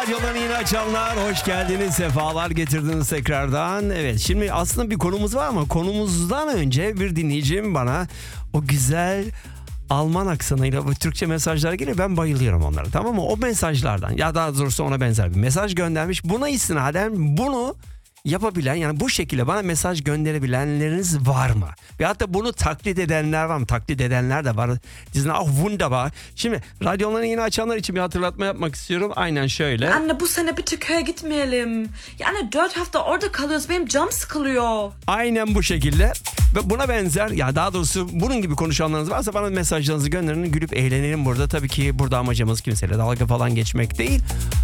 Radyolarını yine açanlar, hoş geldiniz, sefalar getirdiniz tekrardan. Evet, şimdi aslında bir konumuz var ama konumuzdan önce bir dinleyicim bana o güzel Alman aksanıyla bu Türkçe mesajlar geliyor. Ben bayılıyorum onlara, tamam mı? O mesajlardan, ya daha doğrusu ona benzer bir mesaj göndermiş. Buna istinaden bunu yapabilen, yani bu şekilde bana mesaj gönderebilenleriniz var mı? Ve hatta bunu taklit edenler var mı? Taklit edenler de var. Dizin ah wunderbar. Şimdi radyolarını yeni açanlar için bir hatırlatma yapmak istiyorum. Aynen şöyle. Anne bu sene bitte köye gitmeyelim. Yani 4 hafta orada kalıyoruz. Benim canım sıkılıyor. Aynen bu şekilde. Ve buna benzer, ya daha doğrusu bunun gibi konuşanlarınız varsa bana mesajlarınızı gönderin. Gülüp eğlenelim burada. Tabii ki burada amacımız kimseyle dalga falan geçmek değil.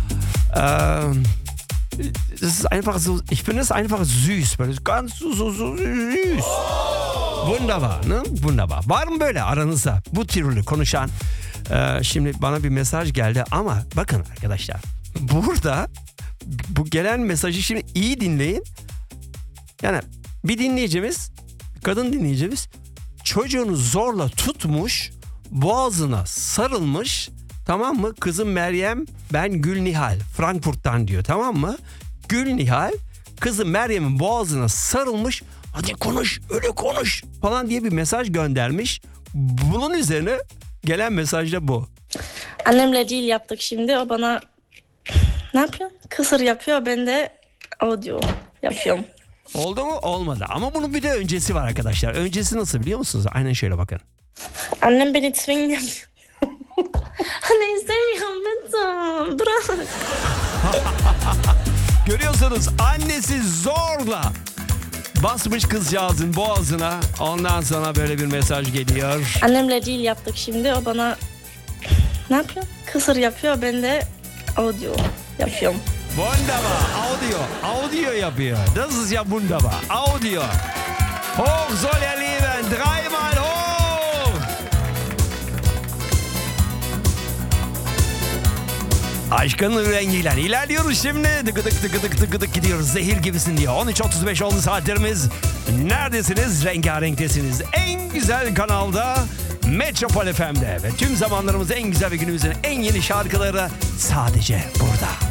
Das ist einfach so, ich finde es einfach süß, weil es ganz so süß. Wunderbar, ne? Wunderbar. Var mı böyle aranızda bu türlü konuşan? Şimdi bana bir mesaj geldi ama bakın arkadaşlar, burada bu gelen mesajı şimdi iyi dinleyin. Yani bir dinleyicimiz, kadın dinleyicimiz çocuğunu zorla tutmuş, boğazına sarılmış. Tamam mı? Kızım Meryem, ben Gülnihal, Frankfurt'tan diyor, tamam mı? Gülnihal, kızım Meryem'in boğazına sarılmış, hadi konuş, öyle konuş falan diye bir mesaj göndermiş. Bunun üzerine gelen mesaj da bu. Annemle deal yaptık şimdi, o bana ne yapıyor? Kısır yapıyor, ben de audio yapıyorum. Oldu mu? Olmadı. Ama bunun bir de öncesi var arkadaşlar. Öncesi nasıl biliyor musunuz? Aynen şöyle bakın. Annem beni zwingen. Anne istemiyorum lütfen. Bırak. Görüyorsunuz, annesi zorla basmış kızcağızın boğazına. Ondan sonra böyle bir mesaj geliyor. Annemle deal yaptık şimdi, o bana ne yapıyor? Kısır yapıyor, ben de audio yapıyorum. Wunderbar. Audio yapıyor. Das ist ja wunderbar. Audio. Hoch soll er leben. Dreimal hoch. Aşkın rengiyle ilerliyoruz şimdi. Tıkıdık gidiyoruz. Zehir gibisin diyor. 13.35 oldu saatlerimiz. Neredesiniz? Rengarenktesiniz. En güzel kanalda Metropol FM'de ve tüm zamanlarımızın en güzel ve günümüzün en yeni şarkıları sadece burada.